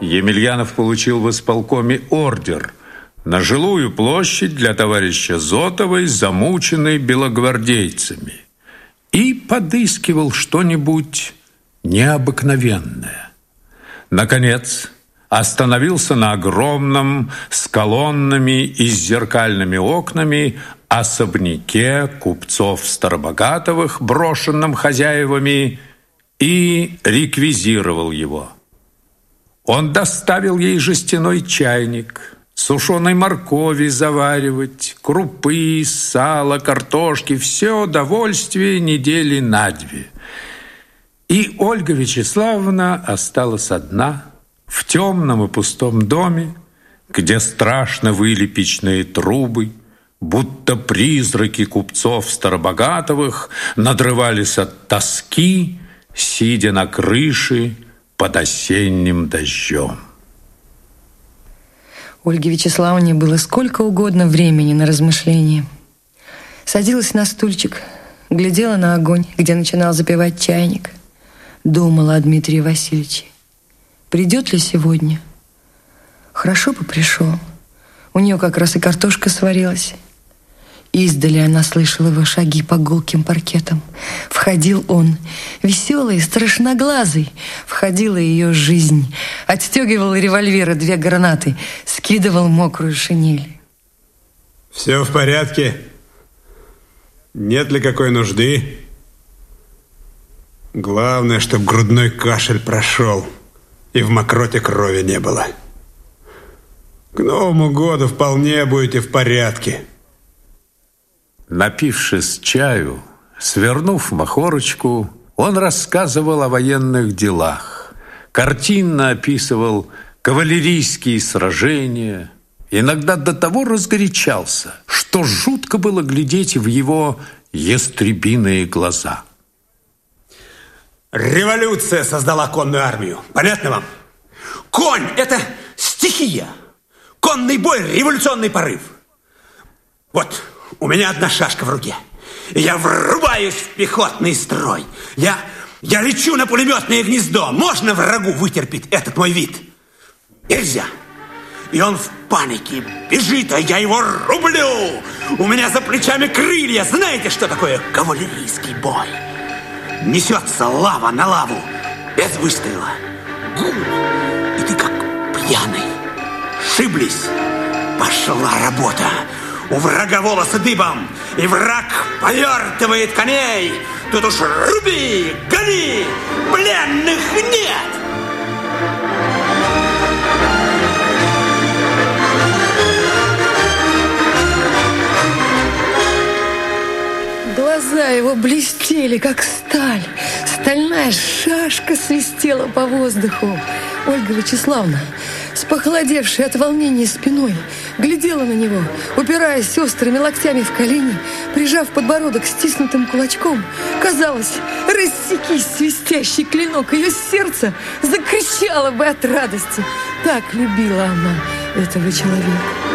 Емельянов получил в исполкоме ордер на жилую площадь для товарища Зотовой, замученной белогвардейцами, и подыскивал что-нибудь необыкновенное. Наконец, остановился на огромном с колоннами и с зеркальными окнами особняке купцов Старобогатовых, брошенном хозяевами, и реквизировал его. Он доставил ей жестяной чайник, сушеной моркови заваривать, крупы, сала, картошки, все довольствие недели на 2. И Ольга Вячеславовна осталась одна в темном и пустом доме, где страшно выли печные трубы, будто призраки купцов Старобогатовых надрывались от тоски, сидя на крыше под осенним дождем. Ольге Вячеславовне было сколько угодно времени на размышления. Садилась на стульчик, глядела на огонь, где начинал запевать чайник, думала о Дмитрии Васильевиче. Придет ли сегодня? Хорошо бы пришел. У нее как раз и картошка сварилась. Издали она слышала его шаги по гулким паркетам. Входил он, веселый, страшноглазый. Входила ее жизнь. Отстегивал револьвера 2 гранаты, скидывал мокрую шинель. Все в порядке? Нет ли какой нужды? Главное, чтоб грудной кашель прошел и в мокроте крови не было. К Новому году вполне будете в порядке. Напившись чаю, свернув махорочку, он рассказывал о военных делах, картинно описывал кавалерийские сражения, иногда до того разгорячался, что жутко было глядеть в его ястребиные глаза. Революция создала конную армию. Понятно вам? Конь – это стихия. Конный бой – революционный порыв. Вот у меня одна шашка в руке. И я врубаюсь в пехотный строй. Я лечу на пулеметное гнездо. Можно врагу вытерпеть этот мой вид? Нельзя. И он в панике бежит, а я его рублю. У меня за плечами крылья. Знаете, что такое кавалерийский бой? Несется лава на лаву, без выстрела. Гул, и ты как пьяный. Шиблись. Пошла работа. У врага волосы дыбом, и враг повертывает коней. Тут уж руби, гони, пленных нет. Глаза его блестели, как сталь. Стальная шашка свистела по воздуху. Ольга Вячеславовна, с похолодевшей от волнения спиной, глядела на него, упираясь острыми локтями в колени, прижав подбородок стиснутым кулачком. Казалось, рассеки свистящий клинок, ее сердце закричало бы от радости. Так любила она этого человека.